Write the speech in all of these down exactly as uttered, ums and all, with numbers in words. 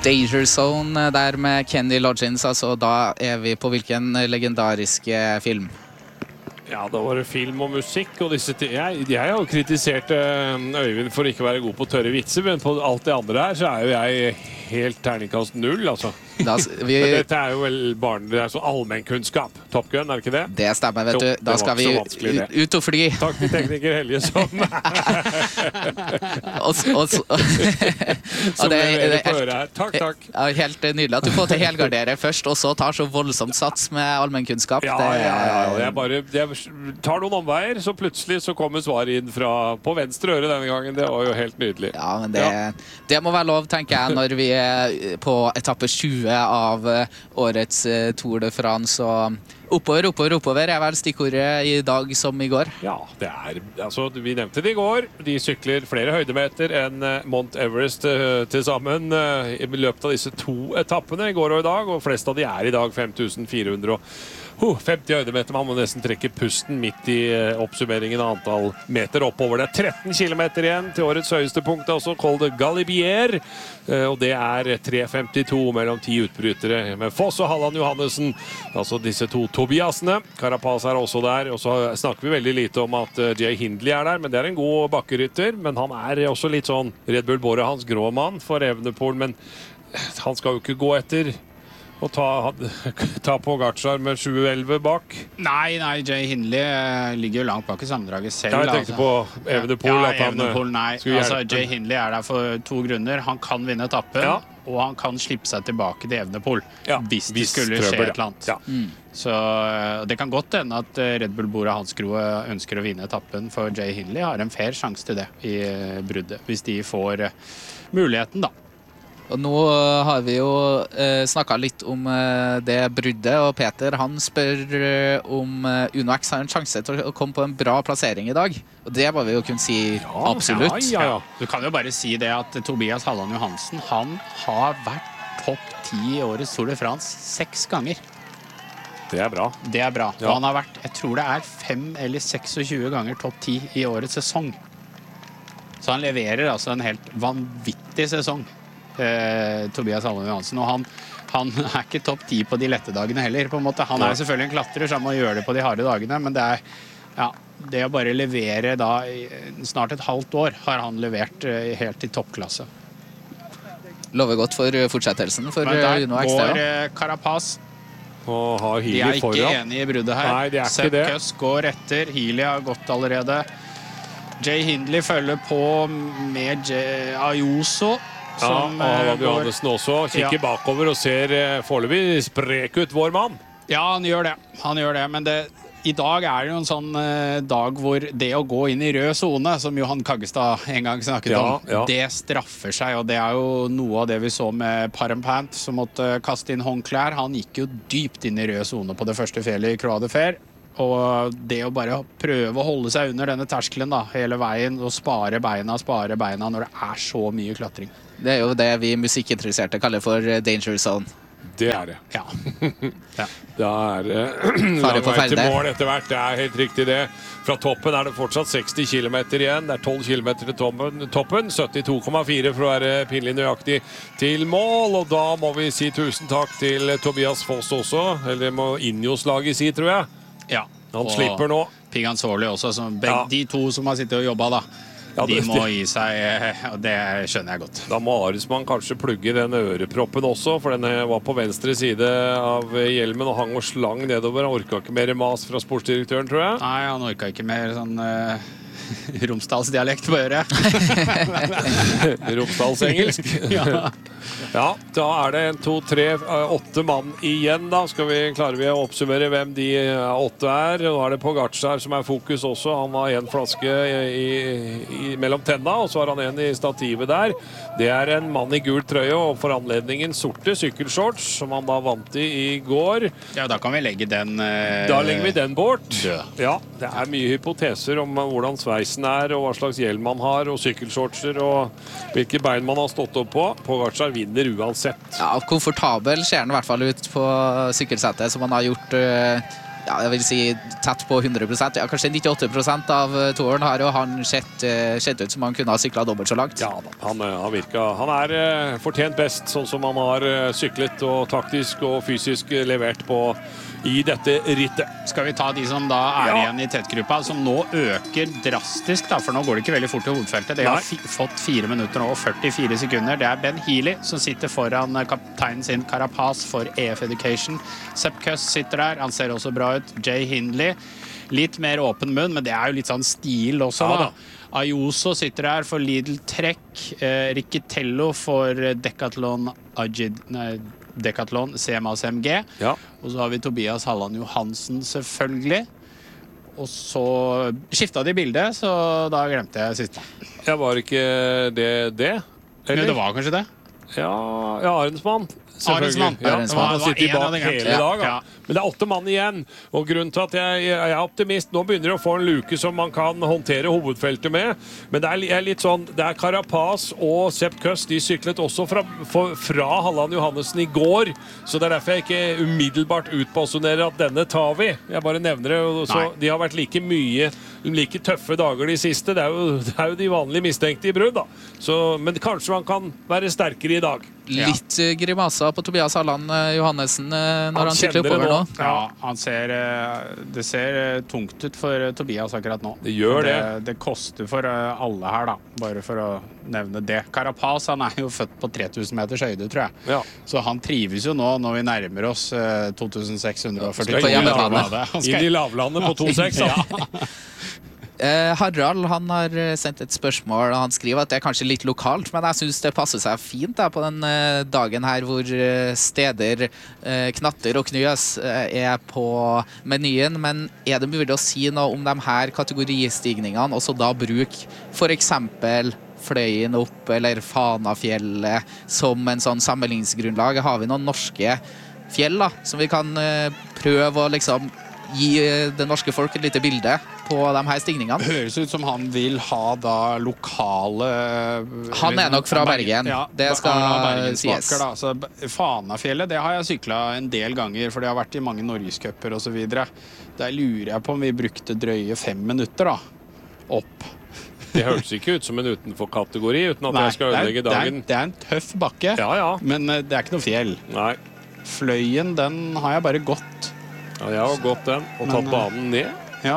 Danger Zone der med Kenny Loggins, altså da er vi på hvilken legendariske film? Ja, da var det film og musikk, og disse ting. Jeg, jeg har jo kritisert Øyvind for ikke å være god på tørre vitser, men på alt det andre her så er jo jeg helt terningkast null, altså. Da, vi... Dette er jo vel barn, det er så allmennkunnskap. Top Gun, er det ikke det? Det stemmer, vet jo, du. Da skal vi ut, ut og fly. Takk til tekniker Helge som... og, og, og, som det, leverer det, på øret her. Takk, takk. Ja, helt nydelig at du får til helgardere først, og så tar så voldsomt sats med allmennkunnskap. Ja, ja, ja, ja. Jeg bare jeg tar noen omveier, så plutselig så kommer svaret inn fra på venstre øre denne gangen. Det var jo helt nydelig. Ja, men det, ja. det må være lov, tenker jeg, når vi er på etappe tjue av årets Tour de France, og oppover, oppover, oppover er vel stikkordet i dag som i går. Ja, det er, altså vi nevnte det i går, de sykler flere høydemeter enn Mount Everest uh, til sammen uh, i løpet av disse to etappene i går og i dag, og flest av de er i dag fem tusen fire hundre og Uh, femti høydemeter, man må nesten trekke pusten midt i uh, oppsummeringen av antall meter oppover. Det er tretten kilometer igjen til årets høyeste punkt, altså Col de Galibier, uh, og det er tre femtito mellom ti utbrytere med Foss og Halland Johannessen, altså disse to Tobiasene. Carapaz er også der, og så snakker vi veldig lite om at uh, Jay Hindley er der, men det er en god bakkerytter, men han er også litt sånn Red Bull Bora, hans grå mann for Evenepoel, men han skal jo ikke gå etter og ta, ta på Pogačar med sju elleve bak. Nei, nei, Jay Hindley ligger jo langt bak i sammendraget selv. Ja, jeg tenkte altså. på Evenepoel. Ja, at han Evenepoel, nei. Altså, Jay Hindley er der for to grunner. Han kan vinne etappen, ja. Og han kan slippe seg tilbake til Evenepoel, ja, hvis det skulle skje et eller annet. Ja. Mm. Så det kan godt hende at Red Bull Bora Hansgrohe ønsker å vinne etappen, for Jay Hindley har en fair sjanse til det i bruddet, hvis de får muligheten da. Og nå har vi jo eh, snakket litt om eh, det bruddet, og Peter han spør eh, om eh, Uno X har en sjanse til å komme på en bra plassering i dag. Og det må vi jo kunne si ja, absolutt. Ja, ja, ja. Du kan jo bare si det at Tobias Halland Johansen, han har vært topp ti i årets Tour de France seks ganger. Det er bra. Det er bra. Ja. Og han har vært, jeg tror det er fem eller seksogtjue ganger topp ti i årets sesong. Så han leverer altså en helt vanvittig sesong. Eh, Tobias Halland Johansen, og han, han er ikke topp ti på de lette dagene heller, på en måte. Han er selvfølgelig en klatrer, så han må gjøre det på de harde dagene, men det er, ja, det å bare levere da, snart et halvt år har han levert eh, helt i toppklasse. Lover godt for fortsettelsen for Uno X. Men der går eh, Carapaz. Og har de er ikke foran. Enige i bruddet her. Nei, de er ikke Sepp det. Kuss går etter, Healy har gått allerede. Jay Hindley følger på med Jay Ayuso. Ja, og Halland Johannessen også kikker ja. bakover og ser eh, foreløpig sprek ut vår mann. Ja, han gjør det. Han gjør det, men det, i dag er det jo en sånn eh, dag hvor det å gå inn i rød zone, som Johan Kaggestad en gang snakket ja, om, ja. det straffer seg, og det er jo noe av det vi så med Parampant, som måtte kaste inn håndklær. Han gikk jo dypt inn i rød zone på det første fjellet i Croix de Fer. Og det å bare prøve å holde seg under denne terskelen da, hele veien, og spare beina, spare beina når det er så mye klatring. Det er jo det vi musikkinteresserte kaller for Danger Zone. Det er det. Ja. ja. Da er det lang vei til mål etter hvert. Det er helt riktig det. Fra toppen er det fortsatt seksti kilometer igjen. Det er tolv kilometer til toppen. toppen syttito komma fire for å være pinlig nøyaktig til mål. Og da må vi si tusen takk til Tobias Foss også. Eller det må Ineos-laget si, tror jeg. Ja. Han og slipper nå. Pigansoli også. Som begge, ja. De to som har sittet og jobbet da. Ja, de må gi seg, og det skjønner jeg godt. Da må Arisman kanskje plugge den øreproppen også, for den var på venstre side av hjelmen og hang og slang nedover. Han orket ikke mer mas fra sportsdirektøren, tror jeg. Nei, han orket ikke mer sånn uh, romsdalsdialekt på øret. Romsdalsengelsk. ja. Ja, da er det en, to, tre, åtte mann igjen da. Skal vi, klarer vi å oppsummere hvem de åtte er? Nå er det Pogačar som er fokus også. Han har en flaske i, i, mellom tenna, og så har han en i stativet der. Det er en mann i gul trøye, og for anledningen sorte sykkelshorts, som han da vant i i går. Ja, da kan vi legge den uh, Da legger vi den bort. Død. Ja, det er mye hypoteser om hvordan sveisen er, og hva slags hjelm man har, og sykkelshortser, og hvilke bein man har stått opp på. Pogačar vinner uansett. Ja, komfortabel ser han i hvert fall ut på sykkelsettet, som han har gjort uh, ja, jeg vil si tett på hundre prosent. Ja, kanskje nittiåtte prosent av toren har jo han sett, sett ut som han kunne ha syklet dobbelt så langt. Ja, han, han virker, han er uh, fortjent best, sånn som han har uh, syklet og taktisk og fysisk levert på i dette rittet. Skal vi ta de som da er Ja. igjen i tettgruppa, som nå øker drastisk, da, for nå går det ikke veldig fort i hovedfeltet. De har Nei. fi fått fire minutter og førtifire sekunder. Det er Ben Healy som sitter foran kapteinen sin Carapaz for E F Education. Sepp Kuss sitter der, han ser også bra ut. Jay Hindley, litt mer åpen munn, men det er jo litt sånn stil også, Ja, da. da. Ayuso sitter der for Lidl Trekk, eh, Riccitello for Decathlon Agid... Nei, Decathlon C M A C M G. Ja. Og så har vi Tobias Halland Johansen, selvfølgelig. Og så skifta de bildet, så da glemte jeg siste. Jeg var ikke det det? Men det var kanskje det? Ja, ja Arensmann. Selvfølgelig. Arensmann. Ja, Arensmann. han har Det var sittet en av bak de glemte. hele dag. Ja. Ja. Men det er åtte mann igjen. Og grunnen til at jeg, jeg er optimist, nå begynner det å få en luke som man kan håndtere hovedfeltet med. Men det er, li- er litt sånn, det er Carapaz og Sepp Kuss, de syklet også fra, for, fra Halland Johannessen i går. Så det er derfor jeg ikke umiddelbart utpassionerer at denne tar vi. Jeg bare nevner det. og Så Nei. de har vært like mye, like tøffe dager de siste. Det er jo, det er jo de vanlige mistenkte i brudd, da. Så, men kanskje man kan være sterkere i dag. Ja. Litt eh, grimaser på Tobias Halland eh, Johannessen eh, når Han han, sykler kjenner det oppover nå. nå. Ja, han ser, eh, det ser eh, tungt ut for eh, Tobias akkurat nå. Det gjør det. det. Det koster for eh, alle her, da. Bare for å nevne det. Carapaz han er jo født på tre tusen meters høyde, tror jeg. Ja. Så han trives jo nå når vi nærmer oss eh, to tusen seks hundre førtito. På hjemmebane. Han Inn skal- i lavlandet på to seks. Ja. Eh, Harald han har eh, sendt et spørsmål, og han skriver at det er kanskje litt lokalt, men jeg synes det passer seg fint da, på den eh, dagen her hvor eh, steder, eh, knatter og knøs eh, er på menyen. Men er det mulig å si noe om de her kategoristigningene, og så da bruk for eksempel Fløyen opp eller Fanafjellet som en sånn sammenligningsgrunnlag? Har vi noen norske fjell da, som vi kan eh, prøve å liksom gi eh, det norske folk et lite bilde på de her stigningene? Høres ut som han vil ha da lokale Han er nok fra Bergen. Ja, Det skal han har bergensmaker, sies. da. Så B- Fanafjellet det har jeg sykla en del ganger, for det har vært i mange norgescuper osv. Der lurer jeg på om vi brukte drøye fem minutter da, opp. Det hørtes ikke ut som en utenfor-kategori, uten at Nei, jeg skal det, er, ødelegge det, er, dagen. det er en tøff bakke, Ja, ja. men eh, det er ikke noe fjell. Nei. Fløyen, den har jeg bare gått. Ja, jeg har gått den og Men, tatt banen ned. Ja.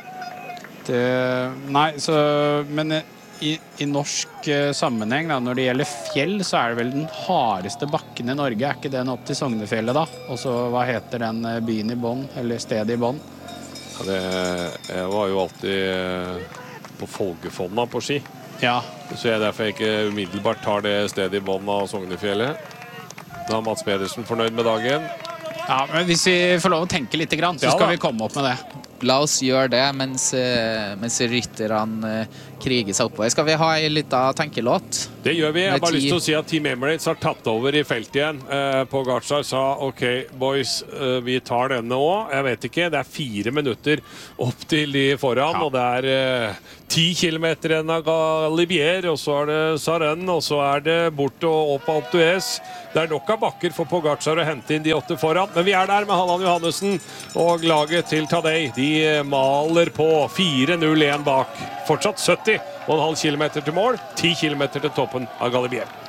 Det, nei, så Men eh, i, i norsk eh, sammenheng, da, når det gjelder fjell, så er det vel den hardeste bakken i Norge. Er ikke den opp til Sognefjellet, da? Og så hva heter den eh, byen i bånn, eller stedet i bånn? Ja, det, jeg var jo alltid eh, på Folgefonna på ski. Ja. Så jeg derfor jeg ikke umiddelbart tar det stedet i bånn av Sognefjellet. Da er Mats Pedersen fornøyd med dagen. ja, men hvis vi får lov å tenke litt, grann, så Ja, skal da. vi komme opp med det. La oss gjøre det mens, eh, mens rytterne eh, kriger seg oppover. Skal vi ha en liten tenkelåt? Det gjør vi. Jeg har Med bare ti- lyst til å si at Team Emirates har tatt over i feltet igjen. Eh, på Gartzar sa OK, boys, eh, vi tar denne òg. Jeg vet ikke. Det er fire minutter opp til de foran, Ja. og det er eh, ti kilometer igjen av Galibier, og så er det Saren, og så er det bort og opp Alpe d'Huez. Det er nok av bakker for Pogacar å hente inn de åtte foran, men vi er der med Halland Johannessen og laget til Tadej. De maler på fire null én bak. Fortsatt sytti og en halv kilometer til mål, ti kilometer til toppen av Galibier.